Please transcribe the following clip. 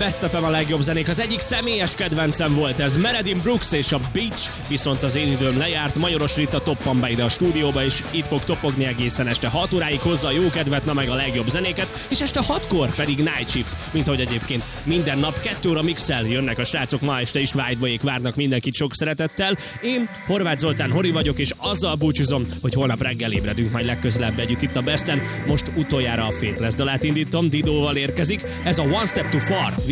Best FM a legjobb zenék. Az egyik személyes kedvencem volt ez, Meredith Brooks és a Beach, viszont az én időm lejárt. Majoros Rita toppan be ide a stúdióba, és itt fog topogni egészen este 6 óráig, hozza a jó kedvet, na meg a legjobb zenéket, és este 6-kor pedig Night Shift, mint ahogy egyébként minden nap 2 óra mixel jönnek a srácok, ma este is Whiteboyék várnak mindenkit sok szeretettel. Én Horváth Zoltán Hori vagyok, és azzal búcsúzom, hogy holnap reggel ébredünk majd legközelebb együtt itt a Besten. Most utoljára a Faithless dalát indítom, Didóval érkezik, ez a One Step Too Far.